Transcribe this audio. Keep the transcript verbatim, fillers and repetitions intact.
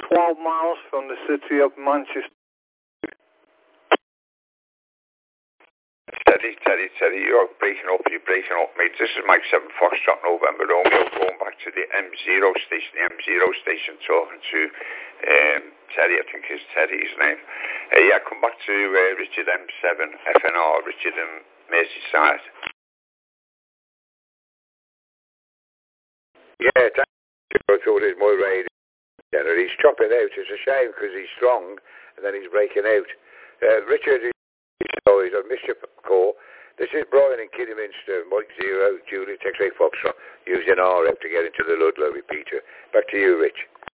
twelve miles from the city of Manchester. Teddy, Teddy, Teddy, you're breaking up, you're breaking up, mate. This is Mike seven Foxtrot November Romeo going back to the M zero station, the M zero station, talking to um, Teddy, I think is Teddy's name. Uh, yeah, come back to uh, Richard M seven F N R, Richard in Merseyside. Yeah, thank you. I thought it was my radio. He's chopping out. It's a shame because he's strong and then he's breaking out. Uh, Richard, stories. I missed your call. This is Brian in Kidderminster, Mike Zero, Juliet X-Ray Foxtrot, using R F to get into the Ludlow repeater. Back to you, Rich.